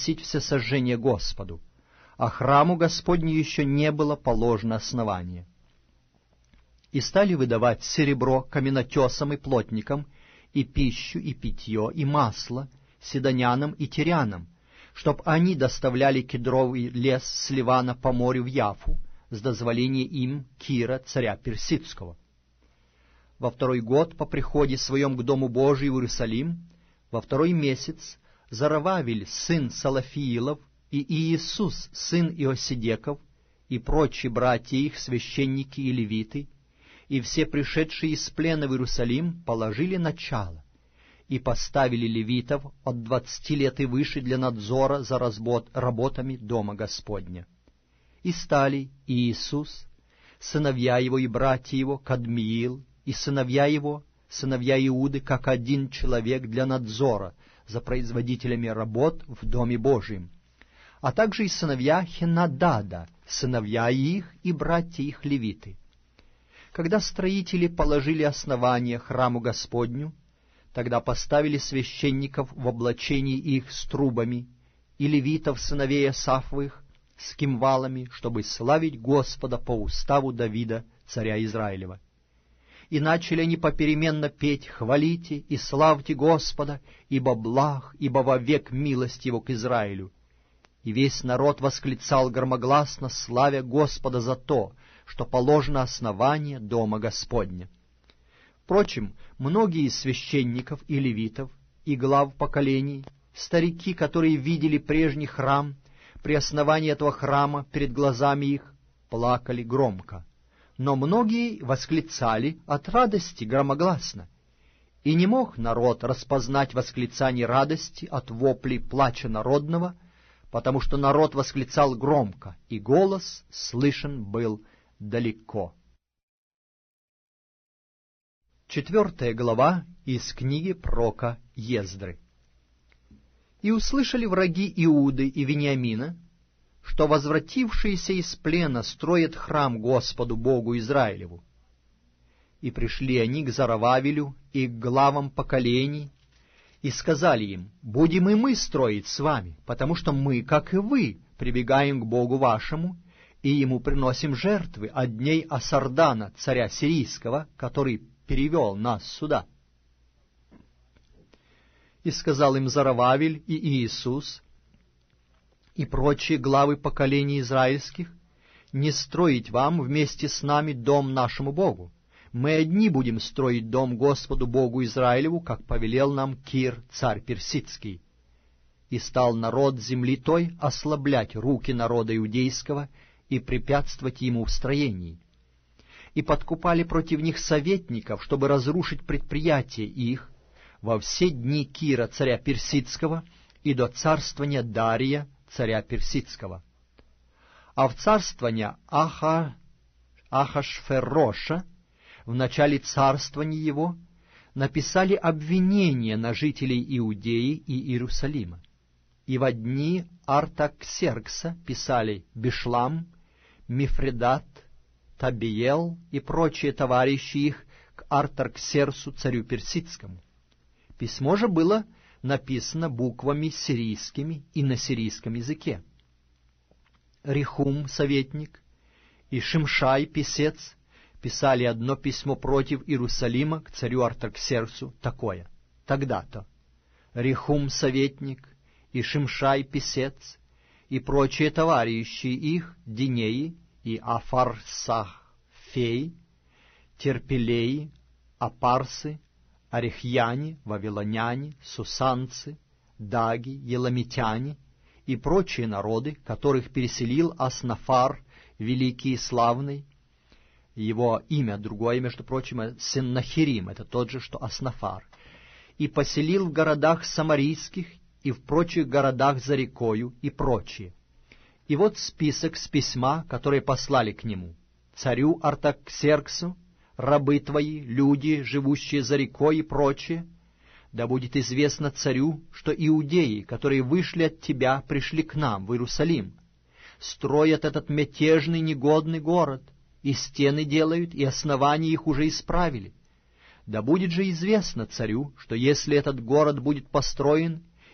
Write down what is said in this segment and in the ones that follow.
приносить всесожжение Господу, а храму Господню еще не было положено основание. И стали выдавать серебро каменотесам и плотникам, и пищу, и питье, и масло сидонянам и тирянам, чтоб они доставляли кедровый лес с Ливана по морю в Яфу, с дозволения им Кира, царя Персидского. Во второй год по приходе своем к Дому Божию в Иерусалим, во второй месяц, Зарававель, сын Салафиилов, и Иисус, сын Иосидеков, и прочие братья их, священники и левиты, и все пришедшие из плена в Иерусалим положили начало, и поставили левитов от 20 лет и выше для надзора за работами Дома Господня. И стали Иисус, сыновья его и братья его, Кадмиил, и сыновья его, сыновья Иуды, как один человек для надзора за производителями работ в Доме Божием, а также и сыновья Хенадада, сыновья их и братья их левиты. Когда строители положили основание храму Господню, тогда поставили священников в облачении их с трубами, и левитов сыновей Асафовых с кимвалами, чтобы славить Господа по уставу Давида, царя Израилева. И начали они попеременно петь: «Хвалите и славьте Господа, ибо благ, ибо вовек милость его к Израилю». И весь народ восклицал громогласно, славя Господа за то, что положено основание Дома Господня. Впрочем, многие из священников и левитов, и глав поколений, старики, которые видели прежний храм, при основании этого храма перед глазами их, плакали громко. Но многие восклицали от радости громогласно. И не мог народ распознать восклицание радости от воплей плача народного, потому что народ восклицал громко, и голос слышен был далеко. 4 глава из книги пророка Ездры. «И услышали враги Иуды и Вениамина, что возвратившиеся из плена строят храм Господу Богу Израилеву. И пришли они к Зарававелю и к главам поколений, и сказали им: будем и мы строить с вами, потому что мы, как и вы, прибегаем к Богу вашему, и ему приносим жертвы от дней Асардана, царя сирийского, который перевел нас сюда». И сказал им Зарававель и Иисус и прочие главы поколений израильских: не строить вам вместе с нами дом нашему Богу. Мы одни будем строить дом Господу Богу Израилеву, как повелел нам Кир, царь Персидский. И стал народ земли той ослаблять руки народа иудейского и препятствовать ему в строении. И подкупали против них советников, чтобы разрушить предприятия их, во все дни Кира, царя Персидского, и до царствования Дария, царя Персидского. А в царствование Ахашфероша, в начале царствования его, написали обвинения на жителей Иудеи и Иерусалима. И во дни Артаксеркса писали Бишлам, Мифредат, Табиел и прочие товарищи их к Артаксерсу, царю Персидскому. Письмо же было написано буквами сирийскими и на сирийском языке. Рехум, советник, и Шимшай, писец, писали одно письмо против Иерусалима к царю Артаксерсу такое: тогда-то Рехум, советник, и Шимшай, писец, и прочие товарищи их, Динеи и Афарсахфей, Терпелеи, Апарсы, Арехьяне, Вавилоняне, Сусанцы, Даги, Еламитяне и прочие народы, которых переселил Аснафар, великий и славный. Его имя другое, между прочим, Сеннахирим, это тот же, что Аснафар. И поселил в городах самарийских и в прочих городах за рекою и прочие. И вот список с письма, которые послали к нему: царю Артаксерксу, рабы твои, люди, живущие за рекой и прочее, да будет известно царю, что иудеи, которые вышли от тебя, пришли к нам в Иерусалим, строят этот мятежный негодный город, и стены делают, и основания их уже исправили. Да будет же известно царю, что если этот город будет построен,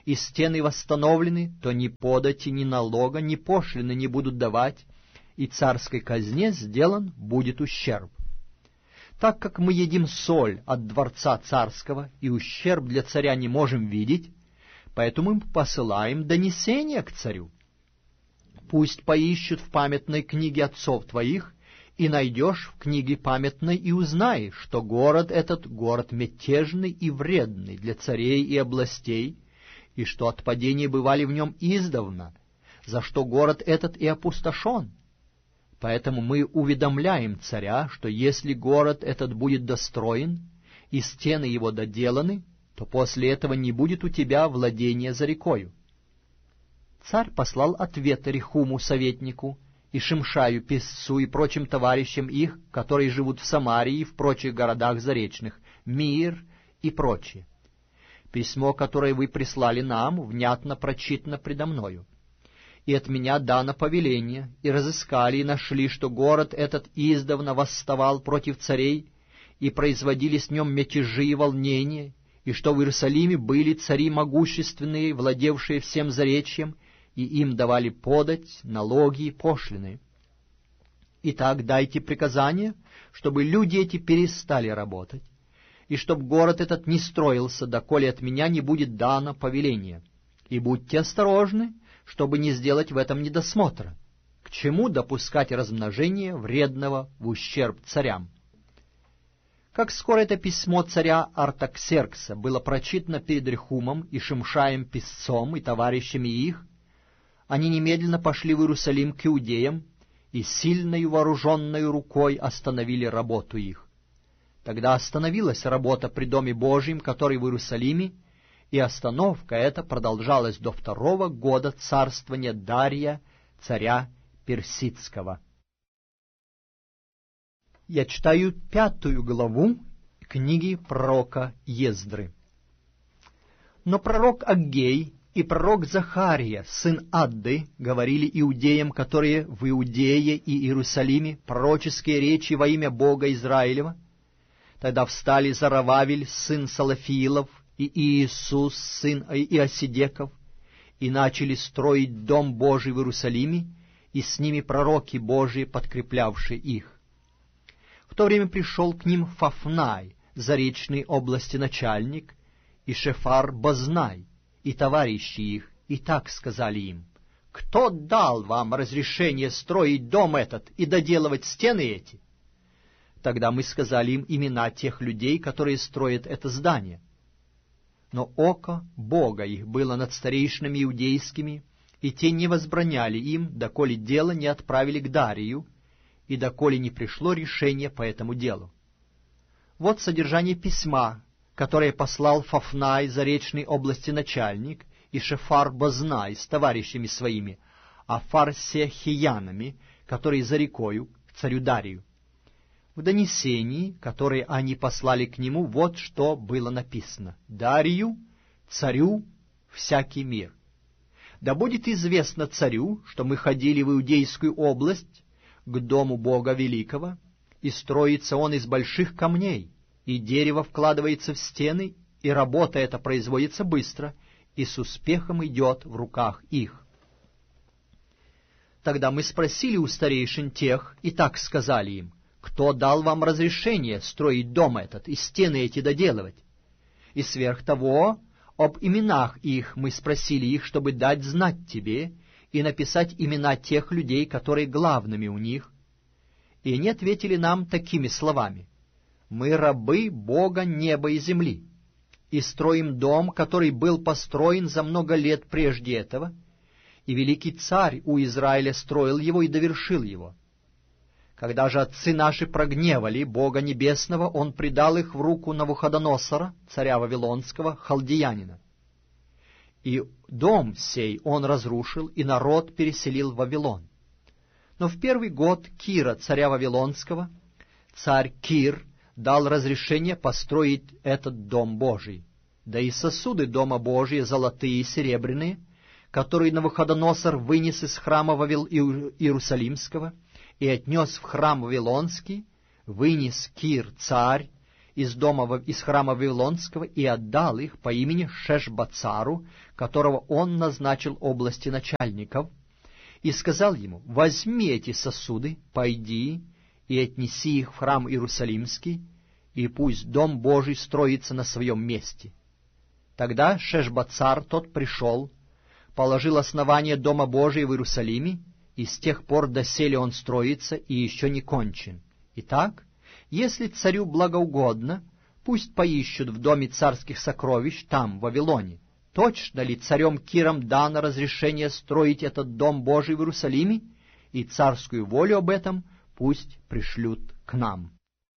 и стены восстановлены, то ни подати, ни налога, ни пошлины не будут давать, и царской казне сделан будет ущерб. Так как мы едим соль от дворца царского, и ущерб для царя не можем видеть, поэтому мы посылаем донесение к царю. Пусть поищут в памятной книге отцов твоих, и найдешь в книге памятной и узнаешь, что город этот — город мятежный и вредный для царей и областей, и что отпадения бывали в нем издавна, за что город этот и опустошен. Поэтому мы уведомляем царя, что если город этот будет достроен, и стены его доделаны, то после этого не будет у тебя владения за рекою. Царь послал ответ Рехуму советнику, и Шимшаю писцу, и прочим товарищам их, которые живут в Самарии и в прочих городах заречных, Мир и прочие. Письмо, которое вы прислали нам, внятно прочитано предо мною. И от меня дано повеление, и разыскали, и нашли, что город этот издавна восставал против царей, и производили с нем мятежи и волнения, и что в Иерусалиме были цари могущественные, владевшие всем заречьем, и им давали подать, налоги и пошлины. Итак, дайте приказание, чтобы люди эти перестали работать, и чтоб город этот не строился, доколе от меня не будет дано повеление. И будьте осторожны, чтобы не сделать в этом недосмотра. К чему допускать размножение вредного в ущерб царям? Как скоро это письмо царя Артаксеркса было прочитано перед Рехумом и Шимшаем писцом и товарищами их, они немедленно пошли в Иерусалим к иудеям и сильною вооруженной рукой остановили работу их. Тогда остановилась работа при Доме Божьем, который в Иерусалиме, и остановка эта продолжалась до 2-го года царствования Дария, царя Персидского. Я читаю 5 главу книги пророка Ездры. Но пророк Аггей и пророк Захария, сын Адды, говорили иудеям, которые в Иудее и Иерусалиме, пророческие речи во имя Бога Израилева. Тогда встали Зарававель, сын Салафиилов, и Иисус, сын Иосидеков, и начали строить Дом Божий в Иерусалиме, и с ними пророки Божии, подкреплявшие их. В то время пришел к ним Фафнай, заречной области начальник, и Шефар Базнай, и товарищи их, и так сказали им: «Кто дал вам разрешение строить дом этот и доделывать стены эти?» Тогда мы сказали им имена тех людей, которые строят это здание. Но око Бога их было над старейшинами иудейскими, и те не возбраняли им, доколе дело не отправили к Дарию, и доколе не пришло решение по этому делу. Вот содержание письма, которое послал Фафнай, заречной области начальник, и Шефар Базнай с товарищами своими, афарсехиянами, которые за рекою, к царю Дарию. В донесении, которое они послали к нему, вот что было написано: «Дарию, царю, всякий мир. Да будет известно царю, что мы ходили в Иудейскую область, к дому Бога Великого, и строится он из больших камней, и дерево вкладывается в стены, и работа эта производится быстро, и с успехом идет в руках их». Тогда мы спросили у старейшин тех, и так сказали им: «Кто дал вам разрешение строить дом этот и стены эти доделывать?» И сверх того, об именах их мы спросили их, чтобы дать знать тебе и написать имена тех людей, которые главными у них. И они ответили нам такими словами: «Мы рабы Бога неба и земли, и строим дом, который был построен за много лет прежде этого, и великий царь у Израиля строил его и довершил его. Когда же отцы наши прогневали Бога Небесного, Он предал их в руку Навуходоносора, царя Вавилонского, халдеянина. И дом сей он разрушил, и народ переселил в Вавилон. Но в 1-й год Кира, царя Вавилонского, царь Кир дал разрешение построить этот дом Божий, да и сосуды дома Божия, золотые и серебряные, которые Навуходоносор вынес из храма Иерусалимского и отнес в храм Вавилонский, вынес Кир, царь, из храма Вавилонского и отдал их по имени Шешбацару, которого он назначил области начальников, и сказал ему: «Возьми эти сосуды, пойди и отнеси их в храм Иерусалимский, и пусть Дом Божий строится на своем месте». Тогда Шешбацар тот пришел, положил основание Дома Божия в Иерусалиме, и с тех пор доселе он строится и еще не кончен. Итак, если царю благоугодно, пусть поищут в доме царских сокровищ там, в Вавилоне, точно ли царем Киром дано разрешение строить этот Дом Божий в Иерусалиме, и царскую волю об этом пусть пришлют к нам.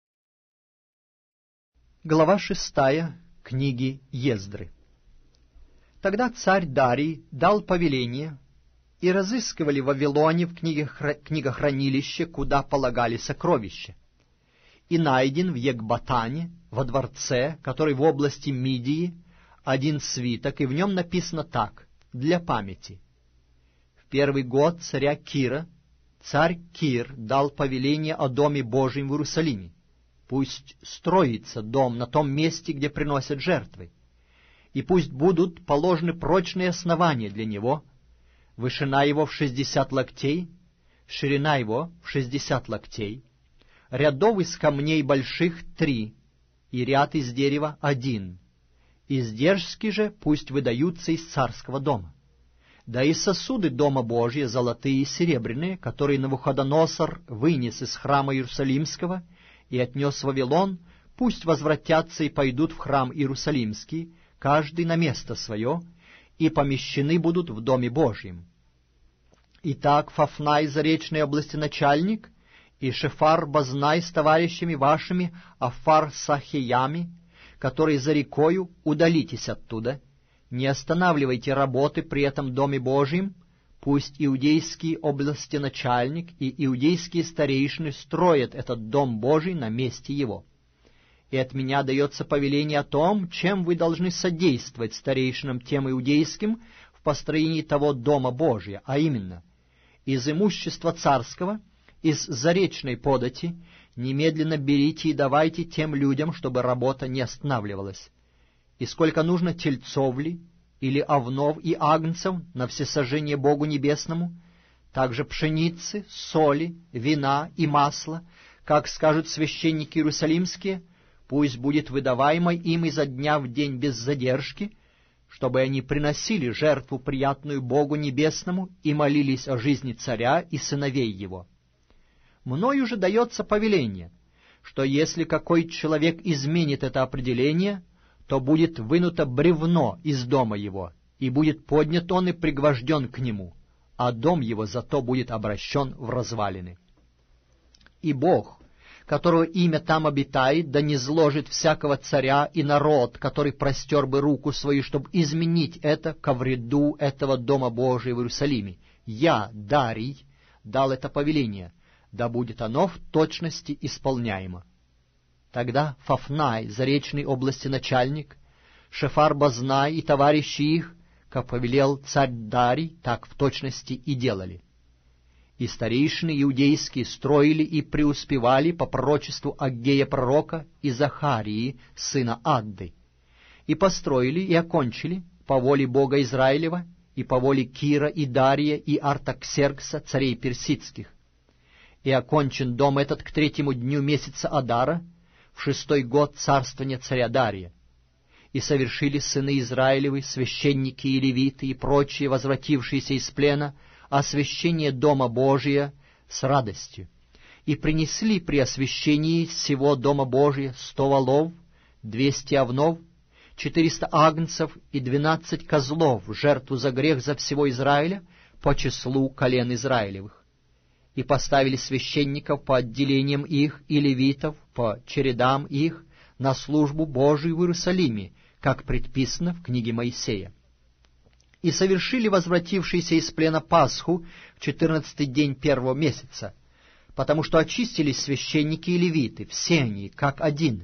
Глава 6 книги Ездры. Тогда царь Дарий дал повеление, и разыскивали в Вавилоне в книгохранилище, куда полагали сокровища. И найден в Екбатане, во дворце, который в области Мидии, один свиток, и в нем написано так, для памяти. В первый год царя Кира, царь Кир дал повеление о Доме Божьем в Иерусалиме. Пусть строится дом на том месте, где приносят жертвы, и пусть будут положены прочные основания для него, вышина его в 60 локтей, ширина его в 60 локтей, рядов из камней больших 3, и ряд из дерева 1. Издержки же пусть выдаются из царского дома. Да и сосуды Дома Божия, золотые и серебряные, которые Навуходоносор вынес из храма Иерусалимского и отнес в Вавилон, пусть возвратятся и пойдут в храм Иерусалимский, каждый на место свое, и помещены будут в Доме Божьем. Итак, Фафнай, заречной области начальник, и Шефар Базнай с товарищами вашими, Афар Сахиями, которые за рекою, удалитесь оттуда, не останавливайте работы при этом Доме Божьем, пусть иудейские области начальник и иудейские старейшины строят этот Дом Божий на месте его. И от меня дается повеление о том, чем вы должны содействовать старейшинам тем иудейским в построении того Дома Божия, а именно, из имущества царского, из заречной подати, немедленно берите и давайте тем людям, чтобы работа не останавливалась. И сколько нужно тельцов ли, или овнов и агнцев на всесожжение Богу Небесному, также пшеницы, соли, вина и масла, как скажут священники иерусалимские, пусть будет выдаваемо им изо дня в день без задержки, чтобы они приносили жертву приятную Богу Небесному и молились о жизни царя и сыновей его. Мною же дается повеление, что если какой человек изменит это определение, то будет вынуто бревно из дома его, и будет поднят он и пригвожден к нему, а дом его зато будет обращен в развалины. И Бог, которого имя там обитает, да не зложит всякого царя и народ, который простер бы руку свою, чтобы изменить это ко вреду этого Дома Божия в Иерусалиме. Я, Дарий, дал это повеление, да будет оно в точности исполняемо. Тогда Фафнай, заречной области начальник, Шефар Базнай и товарищи их, как повелел царь Дарий, так в точности и делали. И старейшины иудейские строили и преуспевали по пророчеству Аггея пророка и Захарии, сына Адды, и построили и окончили по воле Бога Израилева и по воле Кира и Дария и Артаксеркса, царей персидских. И окончен дом этот к 3-му дню месяца Адара, в 6-й год царствования царя Дария. И совершили сыны Израилевы, священники и левиты и прочие, возвратившиеся из плена, освящение Дома Божия с радостью, и принесли при освящении всего Дома Божия 100 волов, 200 овнов, 400 агнцев и 12 козлов в жертву за грех за всего Израиля по числу колен Израилевых. И поставили священников по отделениям их и левитов по чередам их на службу Божию в Иерусалиме, как предписано в книге Моисея. И совершили возвратившиеся из плена Пасху в 14-й день 1-го месяца, потому что очистились священники и левиты, все они, как один.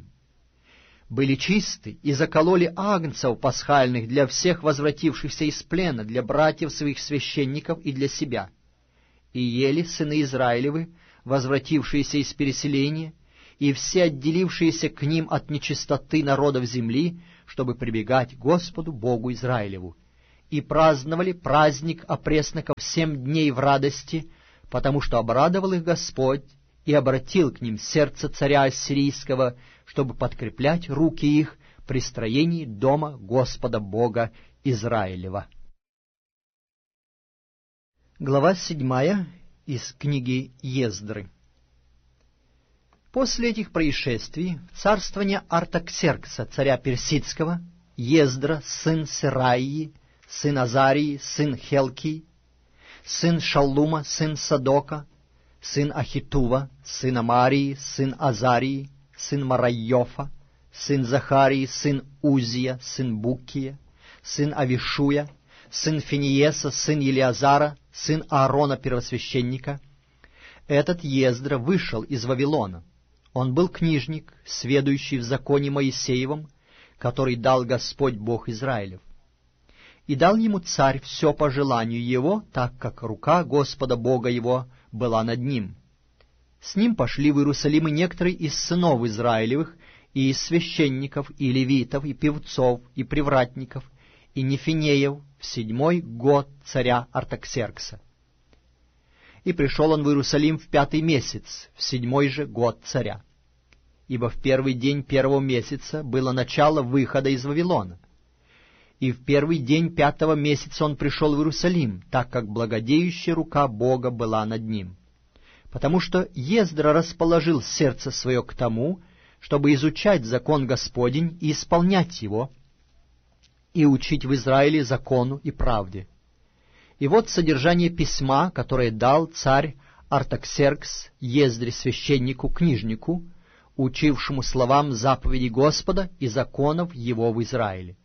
Были чисты и закололи агнцев пасхальных для всех возвратившихся из плена, для братьев своих священников и для себя. И ели сыны Израилевы, возвратившиеся из переселения, и все отделившиеся к ним от нечистоты народов земли, чтобы прибегать к Господу Богу Израилеву, и праздновали праздник опресноков 7 дней в радости, потому что обрадовал их Господь и обратил к ним сердце царя ассирийского, чтобы подкреплять руки их при строении дома Господа Бога Израилева. Глава 7 из книги Ездры. После этих происшествий в царствование Артаксеркса, царя персидского, Ездра, сын Сераии, сын Азарии, сын Хелкий, сын Шаллума, сын Садока, сын Ахитува, сын Амарии, сын Азарии, сын Марайофа, сын Захарии, сын Узия, сын Буккия, сын Авишуя, сын Финиеса, сын Елиазара, сын Аарона первосвященника. Этот Ездра вышел из Вавилона. Он был книжник, сведущий в законе Моисеевом, который дал Господь Бог Израилев. И дал ему царь все по желанию его, так как рука Господа Бога его была над ним. С ним пошли в Иерусалим и некоторые из сынов Израилевых, и из священников, и левитов, и певцов, и привратников, и нефинеев в 7-й год царя Артаксеркса. И пришел он в Иерусалим в 5-й месяц, в 7-й же год царя. Ибо в 1-й день 1-го месяца было начало выхода из Вавилона. И в 1-й день 5-го месяца он пришел в Иерусалим, так как благодеющая рука Бога была над ним. Потому что Ездра расположил сердце свое к тому, чтобы изучать закон Господень и исполнять его, и учить в Израиле закону и правде. И вот содержание письма, которое дал царь Артаксеркс Ездре священнику-книжнику, учившему словам заповедей Господа и законов его в Израиле.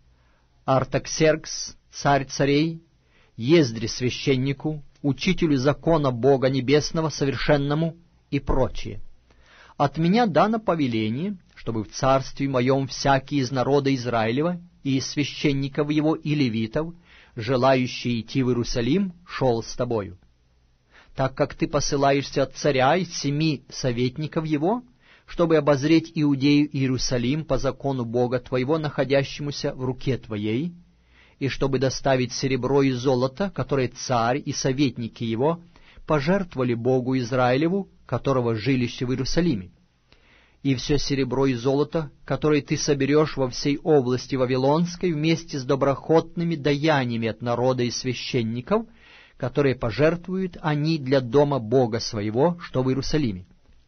Артаксеркс, царь царей, Ездре священнику, учителю закона Бога Небесного совершенному и прочее. От меня дано повеление, чтобы в царстве моем всякий из народа Израилева и из священников его и левитов, желающий идти в Иерусалим, шел с тобою. Так как ты посылаешься от царя и 7 советников его, чтобы обозреть Иудею и Иерусалим по закону Бога твоего, находящемуся в руке твоей, и чтобы доставить серебро и золото, которые царь и советники его пожертвовали Богу Израилеву, которого жилище в Иерусалиме. И все серебро и золото, которое ты соберешь во всей области Вавилонской, вместе с доброхотными даяниями от народа и священников, которые пожертвуют они для дома Бога своего, что в Иерусалиме.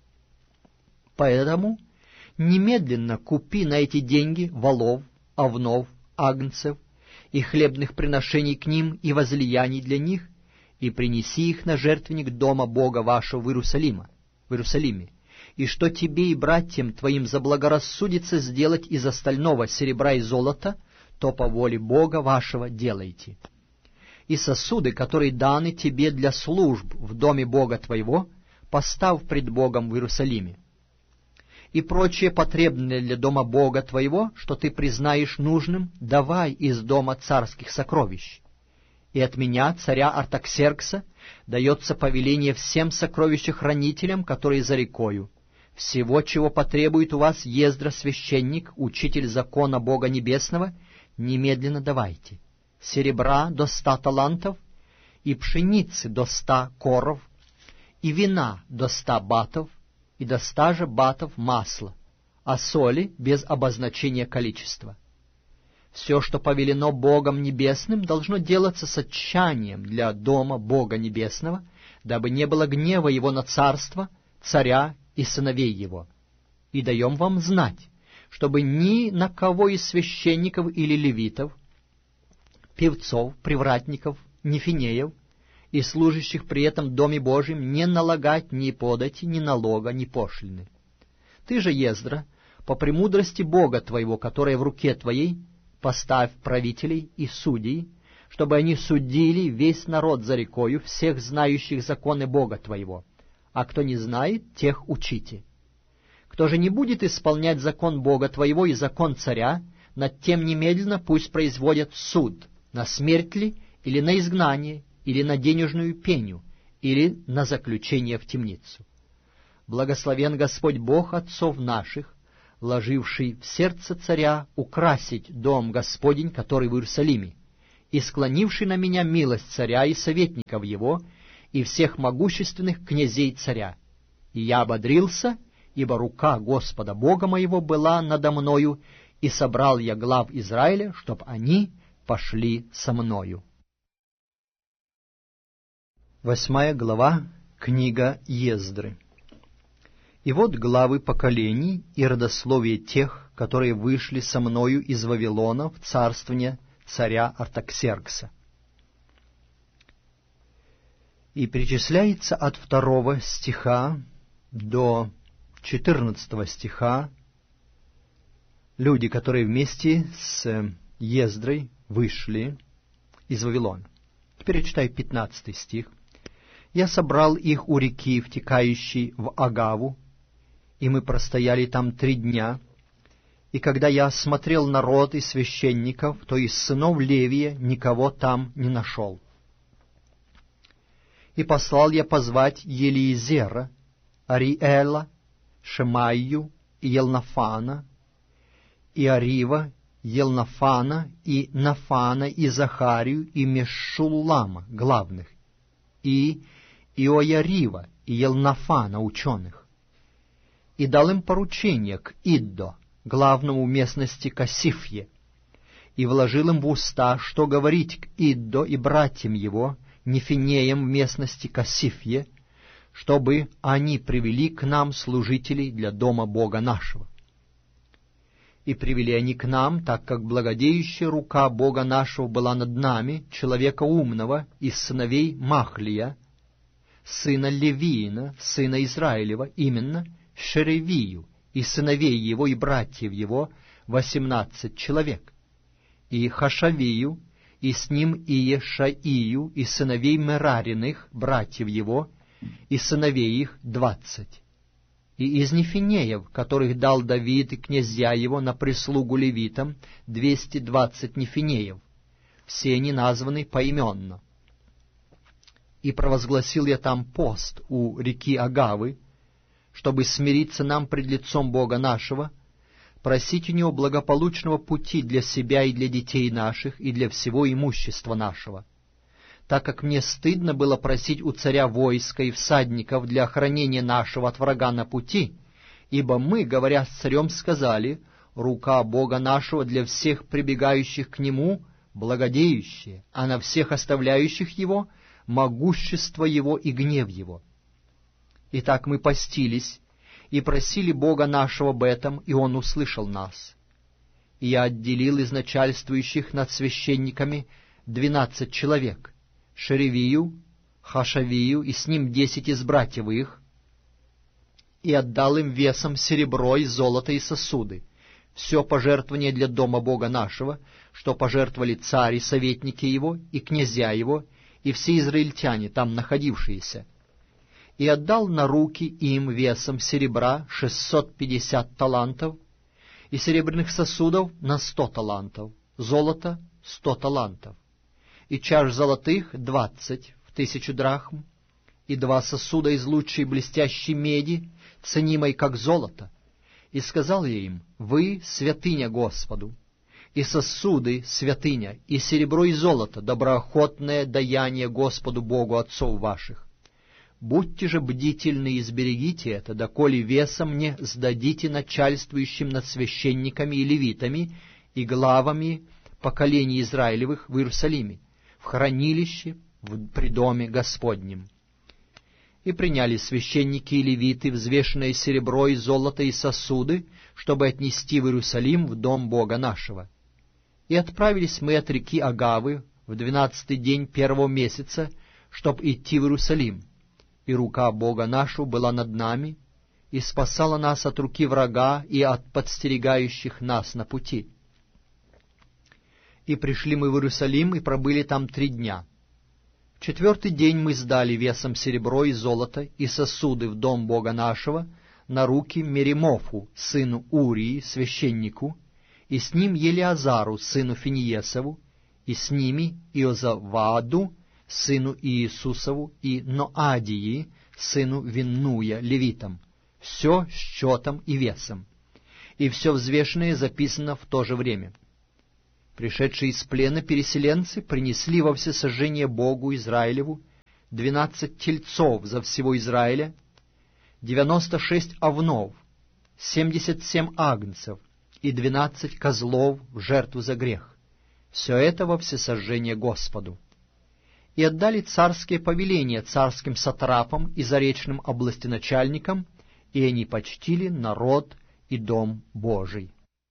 Поэтому немедленно купи на эти деньги волов, овнов, агнцев и хлебных приношений к ним и возлияний для них, и принеси их на жертвенник дома Бога вашего в Иерусалиме, и что тебе и братьям твоим заблагорассудится сделать из остального серебра и золота, то по воле Бога вашего делайте. И сосуды, которые даны тебе для служб в доме Бога твоего, поставь пред Богом в Иерусалиме. И прочее потребное для дома Бога твоего, что ты признаешь нужным, давай из дома царских сокровищ. И от меня, царя Артаксеркса, дается повеление всем сокровищехранителям, которые за рекою. Всего, чего потребует у вас Ездра священник, учитель закона Бога Небесного, немедленно давайте. Серебра до 100 талантов, и пшеницы до 100 коров, и вина до 100 батов, и до 100 же батов масла, а соли без обозначения количества. Все, что повелено Богом Небесным, должно делаться с отчаянием для дома Бога Небесного, дабы не было гнева его на царство, царя и сыновей его. И даем вам знать, чтобы ни на кого из священников или левитов, певцов, привратников, нефинеев и служащих при этом доме Божьем не налагать ни подати, ни налога, ни пошлины. Ты же, Ездра, по премудрости Бога твоего, которая в руке твоей, поставь правителей и судей, чтобы они судили весь народ за рекою, всех знающих законы Бога твоего, а кто не знает, тех учите. Кто же не будет исполнять закон Бога твоего и закон царя, над тем немедленно пусть производят суд, на смерть ли, или на изгнание, или на денежную пеню, или на заключение в темницу. Благословен Господь Бог отцов наших, вложивший в сердце царя украсить дом Господень, который в Иерусалиме, и склонивший на меня милость царя и советников его, и всех могущественных князей царя. И я ободрился, ибо рука Господа Бога моего была надо мною, и собрал я глав Израиля, чтоб они пошли со мною». 8 глава, книга Ездры. «И вот главы поколений и родословие тех, которые вышли со мною из Вавилона в царствование царя Артаксеркса. И перечисляется от 2 стиха до 14 стиха люди, которые вместе с Ездрой вышли из Вавилона. Теперь я читаю 15 стих. «Я собрал их у реки, втекающей в Агаву, и мы простояли там 3 дня. И когда я осмотрел народ и священников, то из сынов Левия никого там не нашел. И послал я позвать Елиезера, Ариэла, Шемайю и Елнафана, и Арива, Елнафана, и Нафана, и Захарию, и Мешуллама, главных, и Иоярива, и Елнафана, ученых, и дал им поручение к Иддо, главному местности Касифье, и вложил им в уста, что говорить к Иддо и братьям его, Нефинеям в местности Касифье, чтобы они привели к нам служителей для дома Бога нашего. И привели они к нам, так как благодеющая рука Бога нашего была над нами, человека умного из сыновей Махлия, сына Левиина, сына Израилева, именно Шеревию, и сыновей его и братьев его 18 человек, и Хашавию, и с ним Иешаию, и сыновей Мерариных, братьев его, и сыновей их 20. И из Нефинеев, которых дал Давид и князья его на прислугу левитам, 220 Нефинеев, все они названы поименно. И провозгласил я там пост у реки Агавы, чтобы смириться нам пред лицом Бога нашего, просить у Него благополучного пути для себя и для детей наших, и для всего имущества нашего. Так как мне стыдно было просить у царя войска и всадников для охранения нашего от врага на пути, ибо мы, говоря с царем, сказали: рука Бога нашего для всех прибегающих к Нему благодеющая, а на всех оставляющих Его могущество Его и гнев Его. Итак, мы постились и просили Бога нашего об этом, и Он услышал нас. И я отделил из начальствующих над священниками 12 человек, Шеревию, Хашавию, и с ним 10 из братьев их, и отдал им весом серебро и золото и сосуды, все пожертвование для дома Бога нашего, что пожертвовали царь и советники его, и князья его, и все израильтяне, там находившиеся, и отдал на руки им весом серебра 650 талантов, и серебряных сосудов на 100 талантов, золота 100 талантов, и чаш золотых 20 в 1000 драхм, и 2 сосуда из лучшей блестящей меди, ценимой как золото. И сказал я им: вы святыня Господу, и сосуды святыня, и серебро и золото доброохотное даяние Господу Богу отцов ваших. Будьте же бдительны и сберегите это, доколе весом не сдадите начальствующим над священниками и левитами и главами поколений Израилевых в Иерусалиме, в хранилище при доме Господнем. И приняли священники и левиты взвешенное серебро и золото и сосуды, чтобы отнести в Иерусалим в дом Бога нашего. И отправились мы от реки Агавы в 12-й день 1-го месяца, чтоб идти в Иерусалим. И рука Бога нашего была над нами, и спасала нас от руки врага и от подстерегающих нас на пути. И пришли мы в Иерусалим, и пробыли там 3 дня. В 4-й день мы сдали весом серебро и золото и сосуды в дом Бога нашего на руки Меримофу, сыну Урии, священнику, и с ним Елиазару, сыну Финиесову, и с ними Иозаваду, сыну Иисусову, и Ноадии, сыну Виннуя, левитам, все с счетом и весом, и все взвешенное записано в то же время. Пришедшие из плена переселенцы принесли во всесожжение Богу Израилеву 12 тельцов за всего Израиля, 96 овнов, 77 агнцев и 12 козлов в жертву за грех. Все это во всесожжение Господу. И отдали царские повеления царским сатрапам и заречным областеначальникам, и они почтили народ и дом Божий.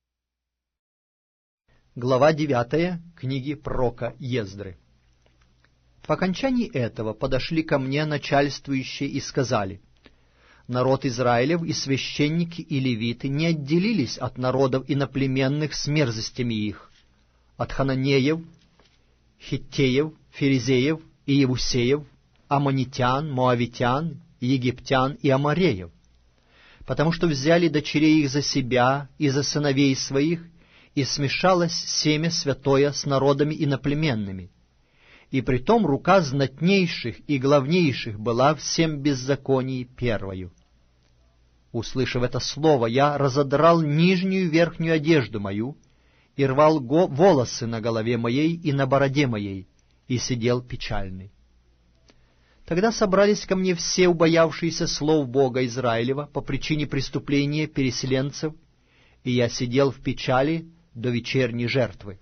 Глава 9 книги пророка Ездры. По окончании этого подошли ко мне начальствующие и сказали: народ Израилев и священники и левиты не отделились от народов иноплеменных с мерзостями их, от хананеев, хиттеев, ферезеев и евусеев, аммонитян, моавитян, египтян и амореев, потому что взяли дочерей их за себя и за сыновей своих, и смешалось семя святое с народами иноплеменными. И притом рука знатнейших и главнейших была всем беззаконии первою. Услышав это слово, я разодрал нижнюю и верхнюю одежду мою, и рвал волосы на голове моей и на бороде моей, и сидел печальный. Тогда собрались ко мне все убоявшиеся слов Бога Израилева по причине преступления переселенцев, и я сидел в печали до вечерней жертвы.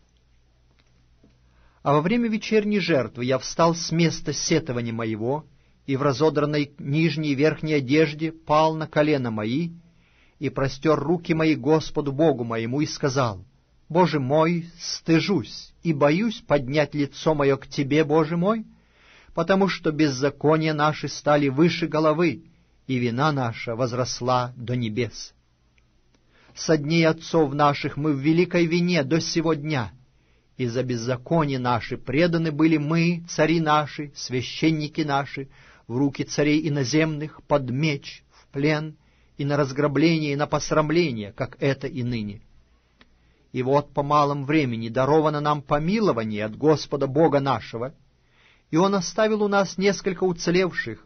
А во время вечерней жертвы я встал с места сетования моего, и в разодранной нижней и верхней одежде пал на колено мои, и простер руки мои Господу Богу моему, и сказал: «Боже мой, стыжусь и боюсь поднять лицо мое к Тебе, Боже мой, потому что беззакония наши стали выше головы, и вина наша возросла до небес. Со дней отцов наших мы в великой вине до сего дня, и за беззаконие наши преданы были мы, цари наши, священники наши, в руки царей иноземных, под меч, в плен, и на разграбление, и на посрамление, как это и ныне. И вот по малом времени даровано нам помилование от Господа Бога нашего, и Он оставил у нас несколько уцелевших,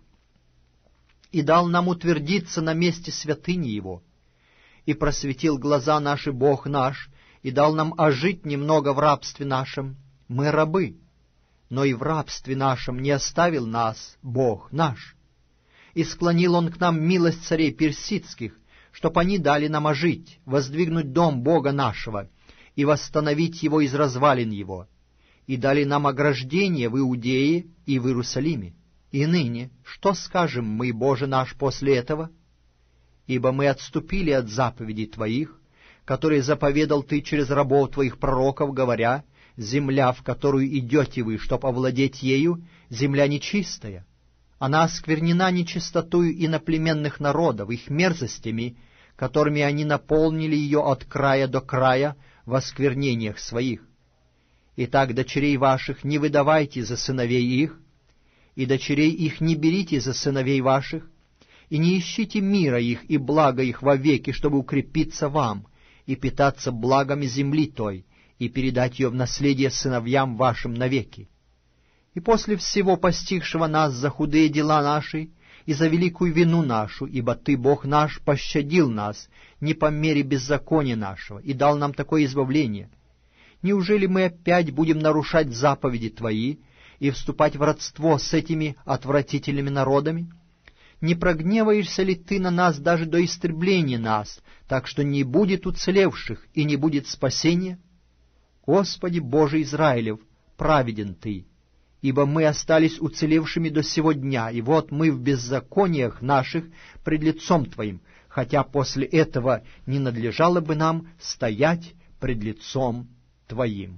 и дал нам утвердиться на месте святыни Его, и просветил глаза наши Бог наш, и дал нам ожить немного в рабстве нашем. Мы рабы, но и в рабстве нашем не оставил нас Бог наш. И склонил Он к нам милость царей персидских, чтоб они дали нам ожить, воздвигнуть дом Бога нашего и восстановить его из развалин его, и дали нам ограждение в Иудее и в Иерусалиме. И ныне, что скажем мы, Боже наш, после этого? Ибо мы отступили от заповедей Твоих, которые заповедал Ты через рабов Твоих пророков, говоря: земля, в которую идете вы, чтоб овладеть ею, земля нечистая. Она осквернена нечистотою иноплеменных народов, их мерзостями, которыми они наполнили ее от края до края в осквернениях своих. Итак, дочерей ваших не выдавайте за сыновей их, и дочерей их не берите за сыновей ваших, и не ищите мира их и блага их вовеки, чтобы укрепиться вам и питаться благами земли той, и передать ее в наследие сыновьям вашим навеки. И после всего постигшего нас за худые дела наши и за великую вину нашу, ибо Ты, Бог наш, пощадил нас не по мере беззакония нашего и дал нам такое избавление, неужели мы опять будем нарушать заповеди Твои и вступать в родство с этими отвратительными народами? Не прогневаешься ли Ты на нас даже до истребления нас, так что не будет уцелевших и не будет спасения? Господи Боже Израилев, праведен Ты, ибо мы остались уцелевшими до сего дня, и вот мы в беззакониях наших пред лицом Твоим, хотя после этого не надлежало бы нам стоять пред лицом Твоим».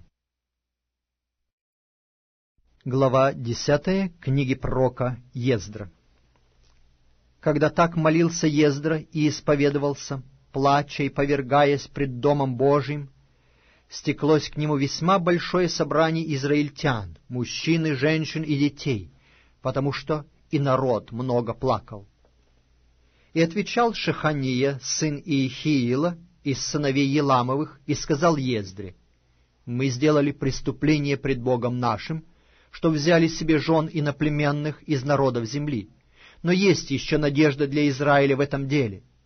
Глава 10 книги пророка Ездра. Когда так молился Ездра и исповедовался, плача и повергаясь пред Домом Божиим, стеклось к нему весьма большое собрание израильтян, мужчин и женщин и детей, потому что и народ много плакал. И отвечал Шехания, сын Иехиила, из сыновей Еламовых, и сказал Ездре: «Мы сделали преступление пред Богом нашим, что взяли себе жен иноплеменных из народов земли. Но есть еще надежда для Израиля в этом деле.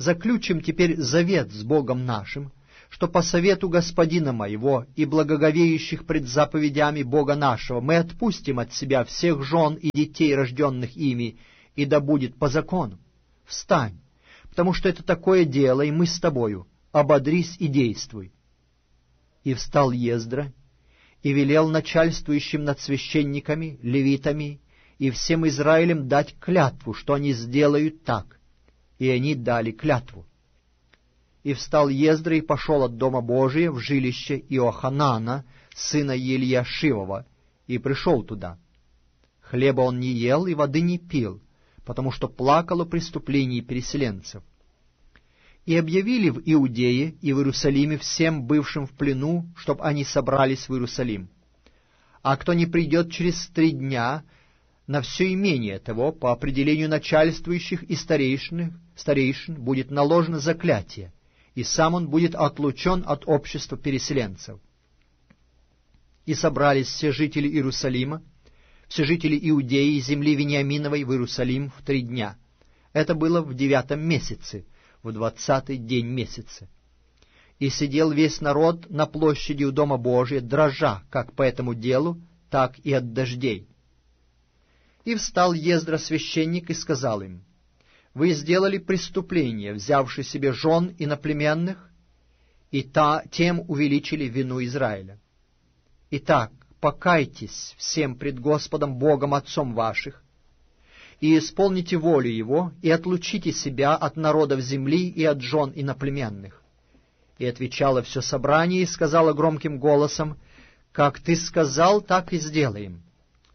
заключим теперь завет с Богом нашим, что по совету господина моего и благоговеющих пред заповедями Бога нашего мы отпустим от себя всех жен и детей, рожденных ими, и да будет по закону. Встань, потому что это такое дело, и мы с тобою. Ободрись и действуй». И встал Ездра, и велел начальствующим над священниками, левитами и всем Израилем дать клятву, что они сделают так. И они дали клятву. И встал Ездра и пошел от Дома Божия в жилище Иоханана, сына Ельяшивова, и пришел туда. Хлеба он не ел и воды не пил, потому что плакал о преступлении переселенцев. И объявили в Иудее и в Иерусалиме всем бывшим в плену, чтоб они собрались в Иерусалим. А кто не придет через 3 дня, на все имение того, по определению начальствующих и старейшин, будет наложено заклятие, и сам он будет отлучен от общества переселенцев. И собрались все жители Иерусалима, все жители Иудеи и земли Вениаминовой в Иерусалим в 3 дня. Это было в 9 месяце, в 20-й день месяца. И сидел весь народ на площади у Дома Божия, дрожа как по этому делу, так и от дождей. И встал Ездра священник и сказал им: «Вы сделали преступление, взявши себе жен иноплеменных, и тем увеличили вину Израиля. Итак, покайтесь всем пред Господом Богом Отцом ваших, и исполните волю Его, и отлучите себя от народов земли и от жен иноплеменных». И отвечало все собрание и сказало громким голосом: «Как ты сказал, так и сделаем».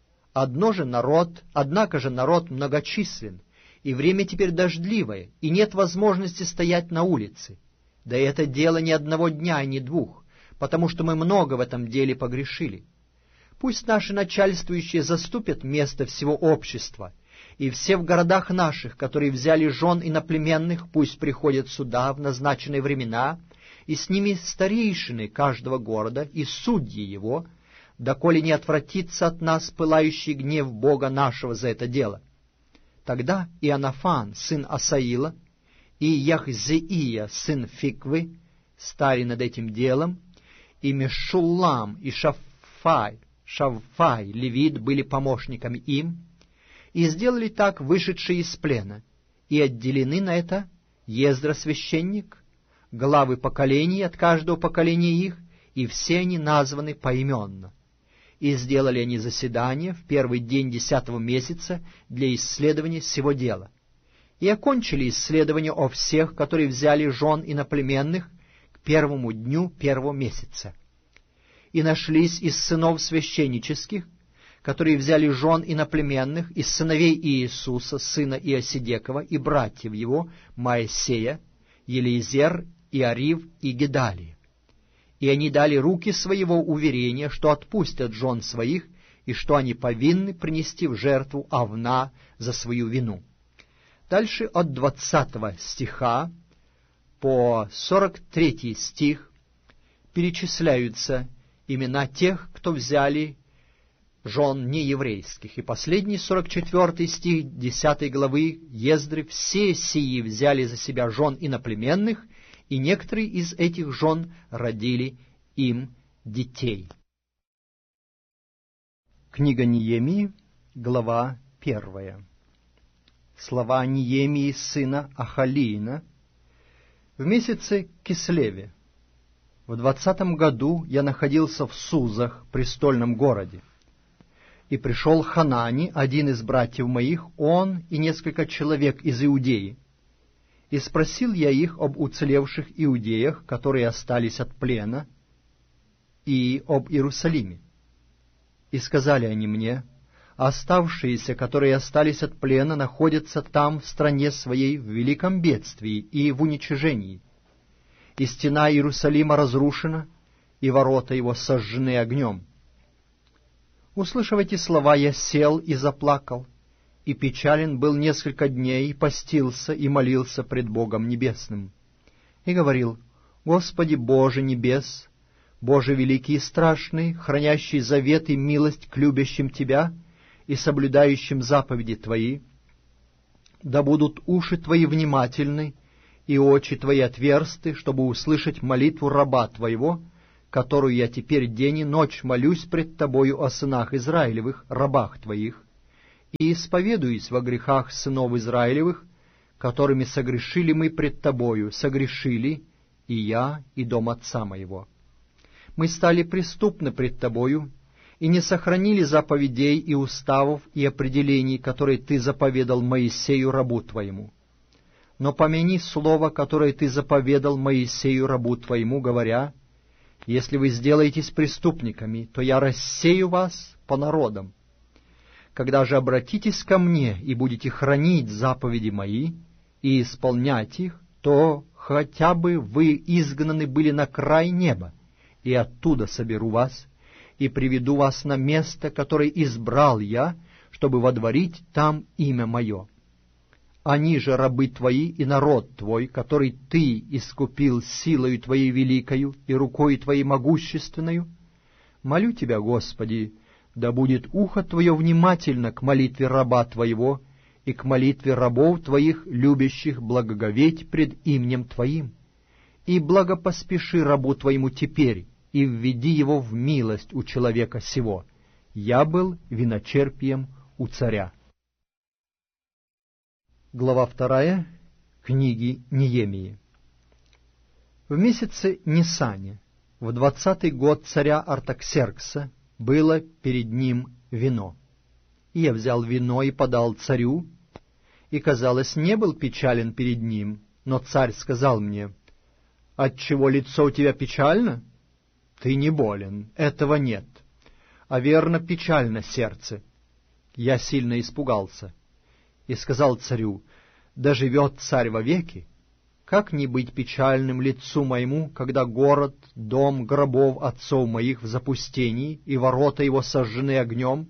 Однако же народ многочислен, и время теперь дождливое, и нет возможности стоять на улице. Да и это дело не 1 дня и не 2, потому что мы много в этом деле погрешили. Пусть наши начальствующие заступят место всего общества, и все в городах наших, которые взяли жен иноплеменных, пусть приходят сюда в назначенные времена, и с ними старейшины каждого города и судьи его, доколе не отвратится от нас пылающий гнев Бога нашего за это дело. Тогда Иоаннафан, сын Асаила, и Яхзеия, сын Фиквы, стали над этим делом, и Мешуллам и Шавфай, левит, были помощниками им, и сделали так вышедшие из плена, и отделены на это Ездра священник, главы поколений от каждого поколения их, и все они названы поименно. И сделали они заседание в 1-й день 10-го месяца для исследования сего дела. И окончили исследование о всех, которые взяли жен иноплеменных, к 1-му дню 1-го месяца. И нашлись из сынов священнических, которые взяли жен иноплеменных, из сыновей Иисуса, сына Иосидекова, и братьев его, Моисея, Елизер, Иарив и Гедалия. И они дали руки своего уверения, что отпустят жен своих, и что они повинны принести в жертву овна за свою вину. Дальше от 20 стиха по 43 стих перечисляются имена тех, кто взяли жен нееврейских. И последний 44 стих 10 главы Ездры: «Все сии взяли за себя жен иноплеменных, и некоторые из этих жен родили им детей». Книга Неемии, глава 1. Слова Неемии, сына Ахалиина. В месяце Кислеве, в 20 году, я находился в Сузах, престольном городе. И пришел Ханани, один из братьев моих, он и несколько человек из Иудеи. И спросил я их об уцелевших иудеях, которые остались от плена, и об Иерусалиме. И сказали они мне: оставшиеся, которые остались от плена, находятся там, в стране своей, в великом бедствии и в уничижении. И стена Иерусалима разрушена, и ворота его сожжены огнем. Услышав эти слова, я сел и заплакал, и печален был несколько дней, и постился, и молился пред Богом Небесным. И говорил: Господи Боже небес, Боже великий и страшный, хранящий завет и милость к любящим Тебя и соблюдающим заповеди Твои, да будут уши Твои внимательны, и очи твои отверсты, чтобы услышать молитву раба твоего, которую я теперь день и ночь молюсь пред тобою о сынах Израилевых, рабах твоих, и исповедуюсь во грехах сынов Израилевых, которыми согрешили мы пред тобою, согрешили и я, и дом отца моего. Мы стали преступны пред тобою, и не сохранили заповедей и уставов и определений, которые ты заповедал Моисею рабу твоему. Но помяни слово, которое ты заповедал Моисею рабу твоему, говоря: если вы сделаетесь преступниками, то я рассею вас по народам. Когда же обратитесь ко мне и будете хранить заповеди мои и исполнять их, то хотя бы вы изгнаны были на край неба, и оттуда соберу вас, и приведу вас на место, которое избрал я, чтобы водворить там имя мое. Они же рабы твои и народ твой, который ты искупил силою твоей великою и рукой твоей могущественною. Молю тебя, Господи, да будет ухо твое внимательно к молитве раба твоего и к молитве рабов твоих, любящих благоговеть пред именем твоим. И благопоспеши рабу твоему теперь, и введи его в милость у человека сего. Я был виночерпием у царя». Глава 2 книги Неемии. В месяце Нисане, в 20-й год царя Артаксеркса, было перед ним вино. И я взял вино и подал царю, и, казалось, не был печален перед ним, но царь сказал мне: «Отчего лицо у тебя печально? Ты не болен, этого нет, а верно печально сердце». Я сильно испугался и сказал царю: «Да живет царь вовеки! Как не быть печальным лицу моему, когда город, дом гробов отцов моих в запустении, и ворота его сожжены огнем?»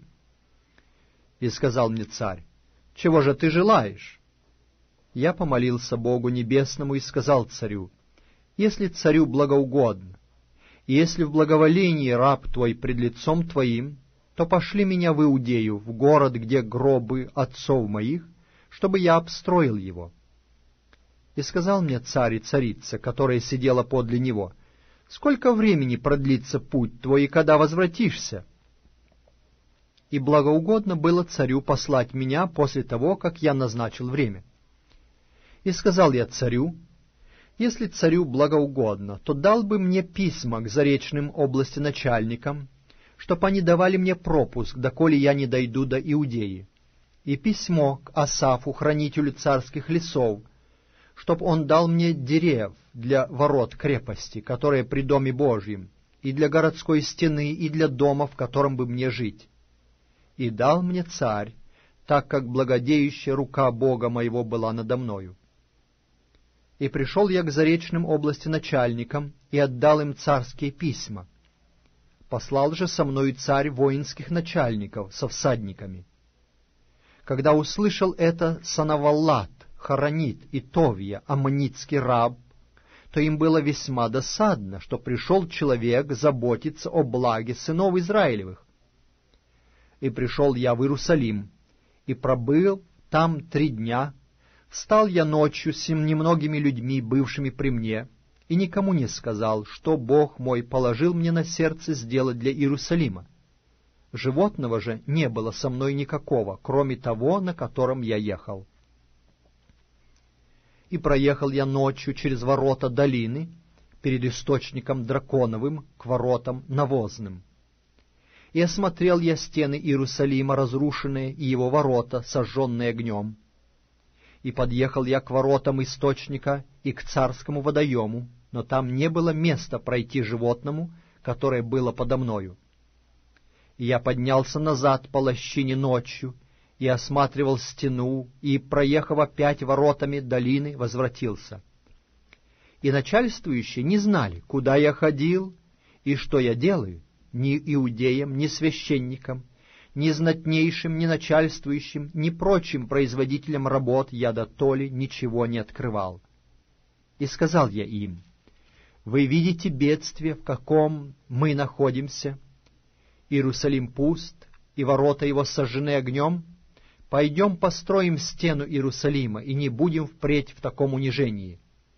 И сказал мне царь: «Чего же ты желаешь?» Я помолился Богу Небесному и сказал царю: «Если царю благоугодно, и если в благоволении раб твой пред лицом твоим, то пошли меня в Иудею, в город, где гробы отцов моих, чтобы я обстроил его». И сказал мне царь и царица, которая сидела подле него: «Сколько времени продлится путь твой, и когда возвратишься?» И благоугодно было царю послать меня после того, как я назначил время. И сказал я царю: «Если царю благоугодно, то дал бы мне письма к заречным области начальникам, чтоб они давали мне пропуск, доколе я не дойду до Иудеи, и письмо к Асафу, хранителю царских лесов, чтоб он дал мне дерев для ворот крепости, которые при доме Божьем, и для городской стены, и для дома, в котором бы мне жить. И дал мне царь, так как благодеющая рука Бога моего была надо мною. И пришел я к заречным области начальникам и отдал им царские письма. Послал же со мною царь воинских начальников со всадниками. Когда услышал это Санаваллат, Хоронит и Товия, аммонитский раб, то им было весьма досадно, что пришел человек заботиться о благе сынов Израилевых. И пришел я в Иерусалим, и пробыл там 3 дня. Встал я ночью с немногими людьми, бывшими при мне, и никому не сказал, что Бог мой положил мне на сердце сделать для Иерусалима. Животного же не было со мной никакого, кроме того, на котором я ехал. И проехал я ночью через ворота долины, перед источником Драконовым, к воротам Навозным. И осмотрел я стены Иерусалима, разрушенные, и его ворота, сожженные огнем. И подъехал я к воротам источника и к царскому водоему, но там не было места пройти животному, которое было подо мною. И я поднялся назад по лощине ночью, и осматривал стену, и, проехав опять воротами долины, возвратился. И начальствующие не знали, куда я ходил и что я делаю, ни иудеям, ни священникам, ни знатнейшим, ни начальствующим, ни прочим производителям работ я дотоле ничего не открывал. И сказал я им: «Вы видите бедствие, в каком мы находимся? Иерусалим пуст, и ворота его сожжены огнем. Пойдем построим стену Иерусалима, и не будем впредь в таком унижении».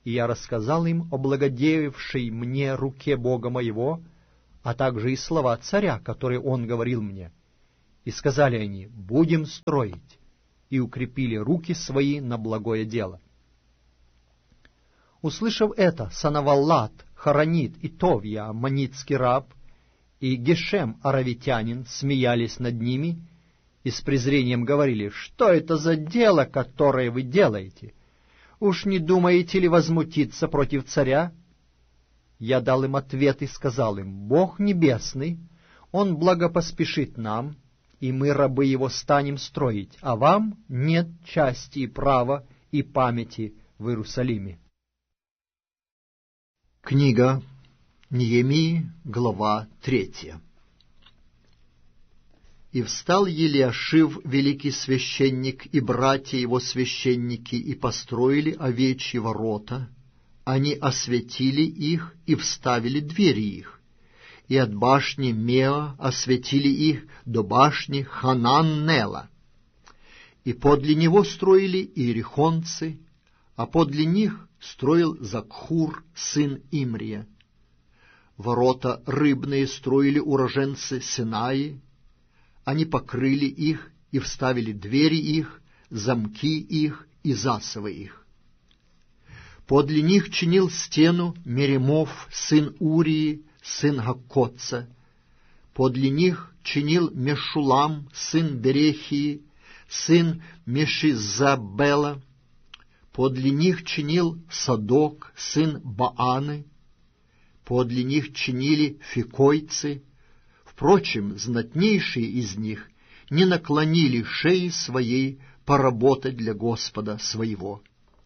И я рассказал им о благодеявшей мне руке Бога моего, а также и слова царя, которые он говорил мне. И сказали они: будем строить, и укрепили руки свои на благое дело. Услышав это, Санаваллат, Хоронит и Товья, аммонитский раб, и Гешем, аравитянин, смеялись над ними и с презрением говорили: что это за дело, которое вы делаете? Уж не думаете ли возмутиться против царя? Я дал им ответ и сказал им: Бог Небесный, Он благопоспешит нам, и мы, рабы Его, станем строить, а вам нет части и права и памяти в Иерусалиме. Книга Неемии, глава 3. И встал Елиашив, великий священник, и братья его священники, и построили овечьи ворота. Они осветили их и вставили двери их, и от башни Меа осветили их до башни Хананнела. И подле него строили иерихонцы, а подле них строил Закхур, сын Имрия. Ворота рыбные строили уроженцы Синаи. Они покрыли их и вставили двери их, замки их и засовы их. Подле них чинил стену Меремов, сын Урии, сын Гаккотца. Подле них чинил Мешулам, сын Берехии, сын Мешизабела. Подле них чинил Садок, сын Бааны. Подле них чинили фикойцы. Впрочем, знатнейшие из них не наклонили шеи своей поработать для Господа своего.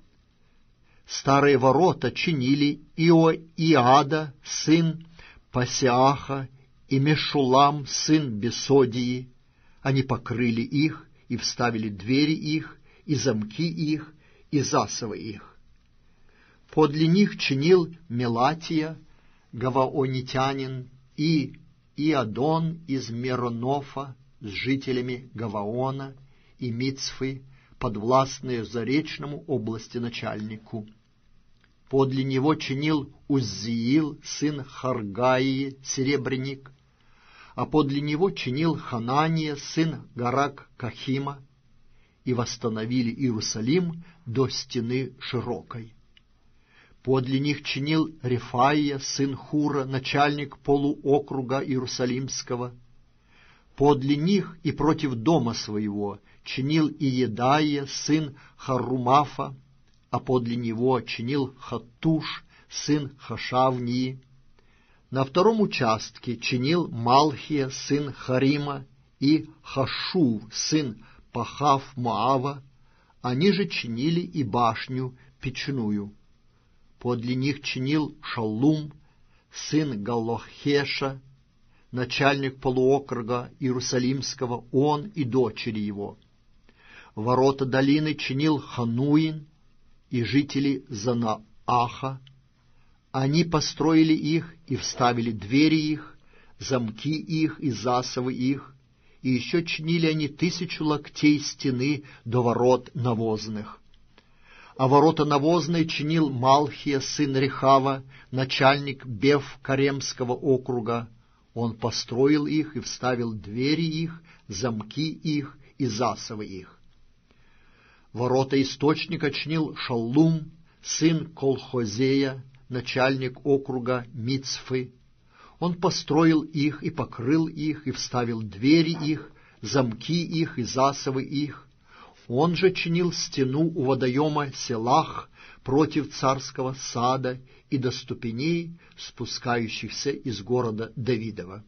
Старые ворота чинили Иоиада, сын Пасиаха, и Мешулам, сын Бесодии. Они покрыли их и вставили двери их, и замки их, и засовы их. Подле них чинил Мелатия, гаваонитянин, и Иадон из Меронофа с жителями Гаваона и Мицфы, подвластные заречному области начальнику. Подле него чинил Уззиил, сын Харгаии, серебряник, а подле него чинил Ханания, сын Гарак-Кахима, и восстановили Иерусалим до стены широкой. Подле них чинил Рефаия, сын Хура, начальник полуокруга Иерусалимского. Подле них и против дома своего чинил Иедаия, сын Харумафа, а подле него чинил Хаттуш, сын Хашавнии. На втором участке чинил Малхия, сын Харима, и Хашув, сын Пахав-Моава. Они же чинили и башню печную. Подле них чинил Шаллум, сын Галлохеша, начальник полуокруга Иерусалимского, он и дочери его. Ворота долины чинил Хануин и жители Занааха. Они построили их и вставили двери их, замки их и засовы их, и еще чинили они 1000 локтей стены до ворот навозных. А ворота навозные чинил Малхия, сын Рехава, начальник Бев-Каремского округа. Он построил их и вставил двери их, замки их и засовы их. Ворота источника чинил Шаллум, сын Колхозея, начальник округа Мицфы. Он построил их и покрыл их и вставил двери их, замки их и засовы их. Он же чинил стену у водоема Селах против царского сада и до ступеней, спускающихся из города Давидова.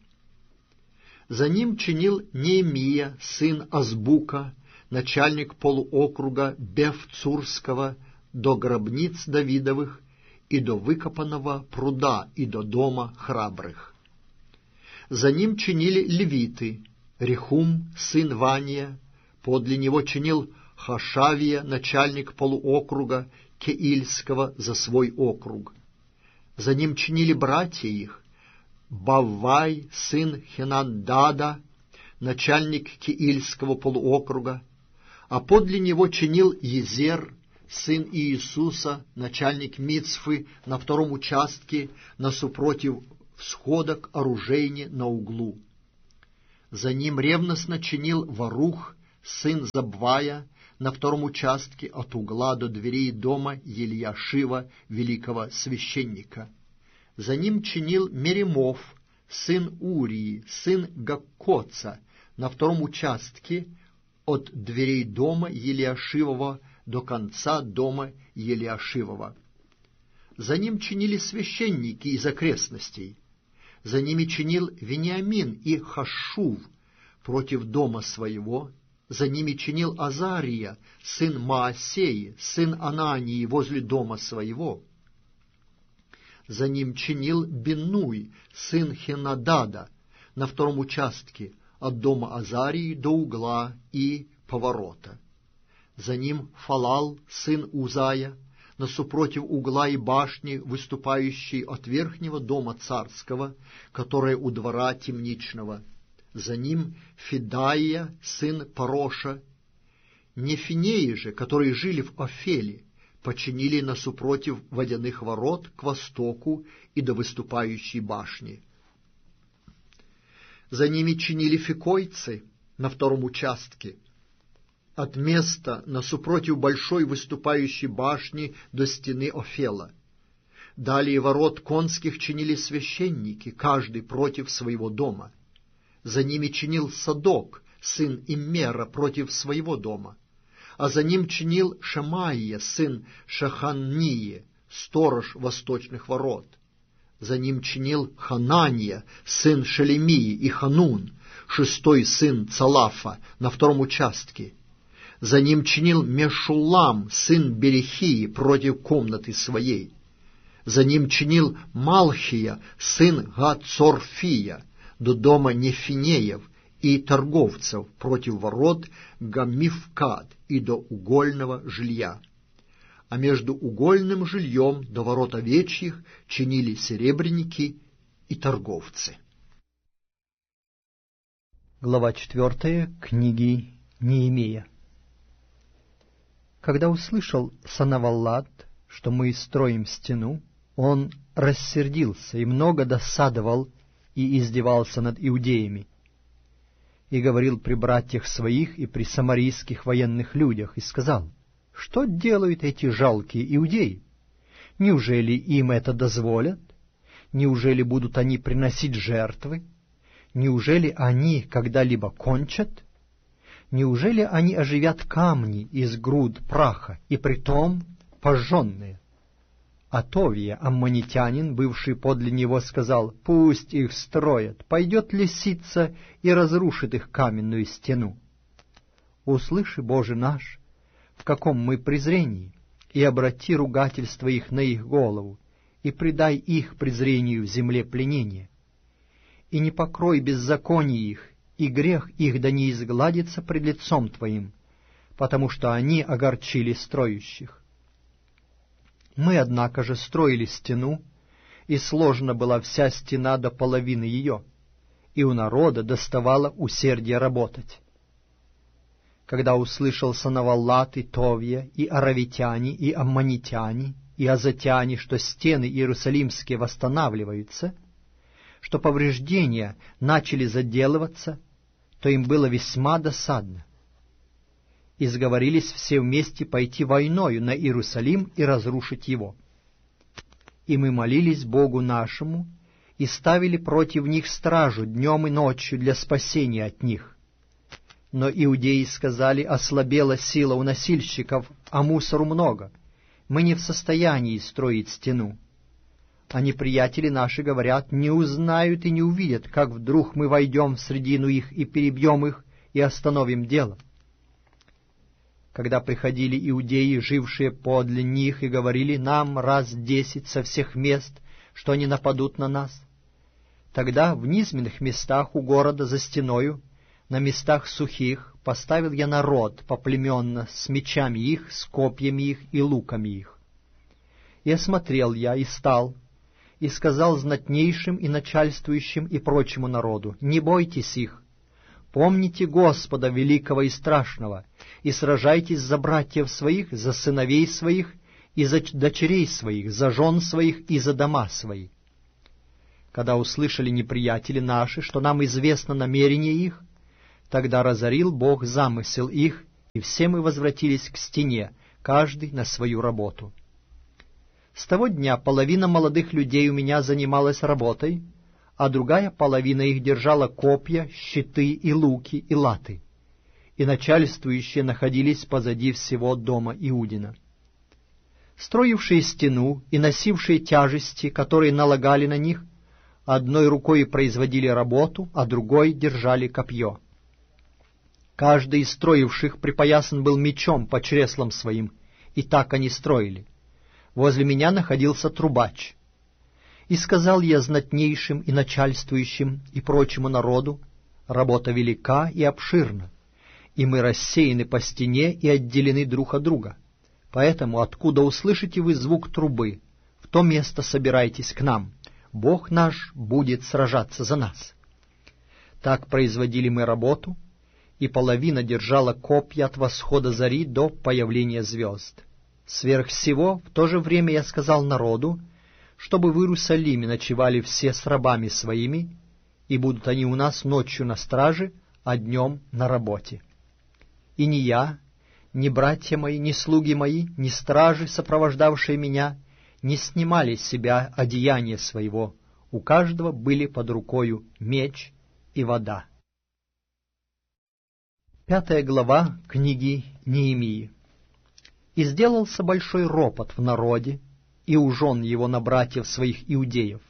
За ним чинил Неемия, сын Азбука, начальник полуокруга Бефцурского, до гробниц Давидовых и до выкопанного пруда и до дома храбрых. За ним чинили левиты, Рехум, сын Вания. Подле него чинил Хашавия, начальник полуокруга Кеильского, за свой округ. За ним чинили братья их, Баввай, сын Хенандада, начальник Кеильского полуокруга, а подле него чинил Езер, сын Иисуса, начальник Мицфы, на втором участке, насупротив всхода к оружейне на углу. За ним ревностно чинил Варух, сын Забвая, на втором участке от угла до дверей дома Ельяшива, великого священника. За ним чинил Меремов, сын Урии, сын Гаккоца, на втором участке от дверей дома Елиашивова до конца дома Елиашивова. За ним чинили священники из окрестностей. За ними чинил Вениамин и Хашув против дома своего. За ними чинил Азария, сын Маасеи, сын Анании, возле дома своего. За ним чинил Биннуй, сын Хенадада, на втором участке от дома Азарии до угла и поворота. За ним Фалал, сын Узая, насупротив угла и башни, выступающей от верхнего дома царского, которая у двора темничного. За ним Федаия, сын Пароша. Нефинеи же, которые жили в Офеле, починили насупротив водяных ворот к востоку и до выступающей башни. За ними чинили фикойцы на втором участке, от места насупротив большой выступающей башни до стены Офела. Далее ворот конских чинили священники, каждый против своего дома. За ними чинил Садок, сын Иммера, против своего дома. А за ним чинил Шамаия, сын Шаханнии, сторож восточных ворот. За ним чинил Ханания, сын Шелемии, и Ханун, шестой сын Цалафа, на втором участке. За ним чинил Мешулам, сын Берехии, против комнаты своей. За ним чинил Малхия, сын Гацорфия, до дома Нефинеев и торговцев, против ворот Гаммифкад и до угольного жилья. А между угольным жильем до ворот овечьих чинили серебряники и торговцы. Глава 4 книги Неемия. Когда услышал Санаваллад, что мы строим стену, он рассердился и много досадовал и издевался над иудеями, и говорил при братьях своих и при самарийских военных людях, и сказал: «Что делают эти жалкие иудеи? Неужели им это дозволят? Неужели будут они приносить жертвы? Неужели они когда-либо кончат? Неужели они оживят камни из груд праха, и притом пожженные?» А Товия, аммонитянин, бывший подле него, сказал: «Пусть их строят, пойдет лисица и разрушит их каменную стену. Услыши, Боже наш, в каком мы презрении, и обрати ругательство их на их голову, и предай их презрению в земле пленения. И не покрой беззаконие их, и грех их да не изгладится пред лицом Твоим, потому что они огорчили строящих. Мы, однако же, строили стену, и сложена была вся стена до половины ее, и у народа доставало усердие работать. Когда услышал Санаваллад и Товия, и аравитяне, и аммонитяне, и азатяне, что стены иерусалимские восстанавливаются, что повреждения начали заделываться, то им было весьма досадно. И сговорились все вместе пойти войною на Иерусалим и разрушить его. И мы молились Богу нашему, и ставили против них стражу днем и ночью для спасения от них. Но иудеи сказали: ослабела сила у носильщиков, а мусору много, мы не в состоянии строить стену. А неприятели наши говорят: не узнают и не увидят, как вдруг мы войдем в средину их и перебьем их, и остановим дело. Когда приходили иудеи, жившие подле них, и говорили нам раз 10 со всех мест, что они нападут на нас, тогда в низменных местах у города за стеною, на местах сухих, поставил я народ поплеменно с мечами их, с копьями их и луками их. И осмотрел я, и стал, и сказал знатнейшим и начальствующим и прочему народу: не бойтесь их, Помните Господа великого и страшного, и сражайтесь за братьев своих, за сыновей своих, и за дочерей своих, за жен своих и за дома свои. Когда услышали неприятели наши, что нам известно намерение их, тогда разорил Бог замысел их, и все мы возвратились к стене, каждый на свою работу. С того дня половина молодых людей у меня занималась работой, а другая половина их держала копья, щиты и луки и латы, и начальствующие находились позади всего дома Иудина. Строившие стену и носившие тяжести, которые налагали на них, одной рукой производили работу, а другой держали копье. Каждый из строивших припоясан был мечом по чреслам своим, и так они строили. Возле меня находился трубач. И сказал я знатнейшим и начальствующим и прочему народу: работа велика и обширна, и мы рассеяны по стене и отделены друг от друга. Поэтому, откуда услышите вы звук трубы, в то место собирайтесь к нам. Бог наш будет сражаться за нас. Так производили мы работу, и половина держала копья от восхода зари до появления звезд. Сверх всего, в то же время я сказал народу, чтобы в Иерусалиме ночевали все с рабами своими, и будут они у нас ночью на страже, а днем на работе. И ни я, ни братья мои, ни слуги мои, ни стражи, сопровождавшие меня, не снимали с себя одеяния своего, у каждого были под рукою меч и вода. 5 глава книги Неемии. «И сделался большой ропот в народе, и у жен его на братьев своих иудеев.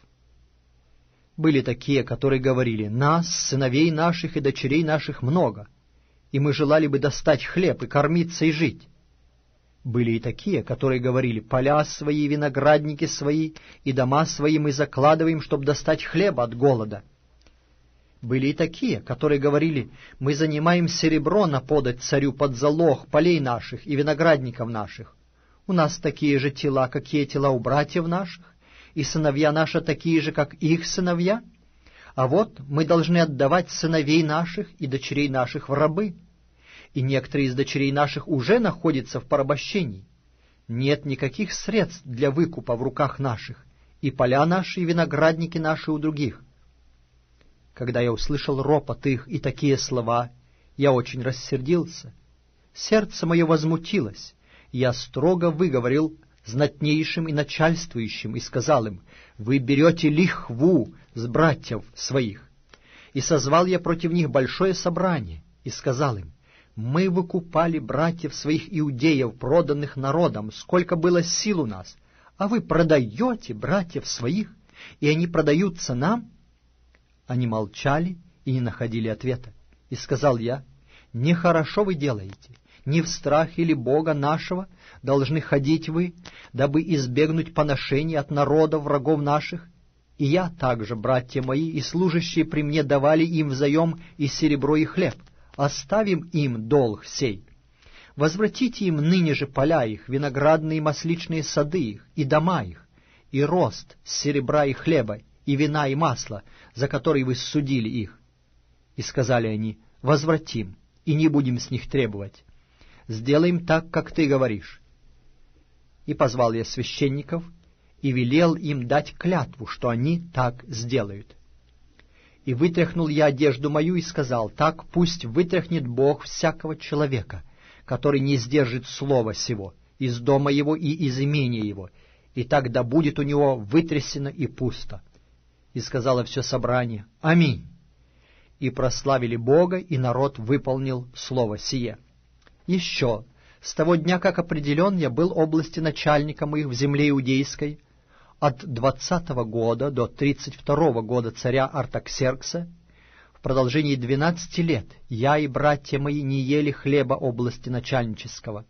Были такие, которые говорили: нас, сыновей наших и дочерей наших много, и мы желали бы достать хлеб и кормиться и жить. Были и такие, которые говорили: поля свои, виноградники свои и дома свои мы закладываем, чтобы достать хлеба от голода. Были и такие, которые говорили: мы занимаем серебро на подать царю под залог полей наших и виноградников наших. У нас такие же тела, какие тела у братьев наших, и сыновья наши такие же, как их сыновья. А вот мы должны отдавать сыновей наших и дочерей наших в рабы, и некоторые из дочерей наших уже находятся в порабощении. Нет никаких средств для выкупа в руках наших, и поля наши и виноградники наши у других». Когда я услышал ропот их и такие слова, я очень рассердился. Сердце мое возмутилось. Я строго выговорил знатнейшим и начальствующим и сказал им: «Вы берете лихву с братьев своих». И созвал я против них большое собрание и сказал им: «Мы выкупали братьев своих иудеев, проданных народом, сколько было сил у нас, а вы продаете братьев своих, и они продаются нам?» Они молчали и не находили ответа. И сказал я: «Нехорошо вы делаете. Не в страхе ли Бога нашего должны ходить вы, дабы избегнуть поношений от народа врагов наших? И я также, братья мои, и служащие при мне давали им взаем и серебро, и хлеб. Оставим им долг сей. Возвратите им ныне же поля их, виноградные и масличные сады их, и дома их, и рост серебра и хлеба, и вина и масла, за которые вы судили их». И сказали они: «Возвратим, и не будем с них требовать. Сделаем так, как ты говоришь». И позвал я священников, и велел им дать клятву, что они так сделают. И вытряхнул я одежду мою и сказал: «Так пусть вытряхнет Бог всякого человека, который не сдержит слова сего, из дома его и из имения его, и так да будет у него вытрясено и пусто». И сказало все собрание: «Аминь». И прославили Бога, и народ выполнил слово сие. Еще с того дня, как определен я был области начальником их в земле иудейской, от 20-го года до 32-го года царя Артаксеркса, в продолжении 12 лет я и братья мои не ели хлеба области начальнического.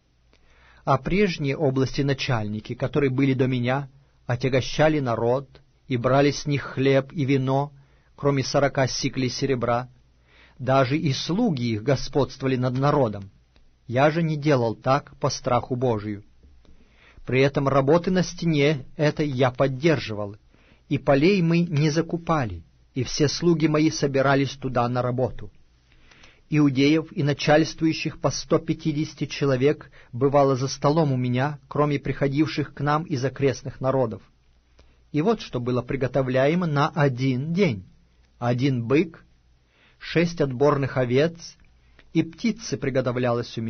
А прежние области начальники, которые были до меня, отягощали народ и брали с них хлеб и вино, кроме 40 сиклей серебра. Даже и слуги их господствовали над народом. Я же не делал так по страху Божию. При этом работы на стене этой я поддерживал, и полей мы не закупали, и все слуги мои собирались туда на работу. иудеев и начальствующих по 150 человек бывало за столом у меня, кроме приходивших к нам из окрестных народов. И вот что было приготовляемо на один день: 1 бык, 6 отборных овец, и птицы приготовлялось у меня.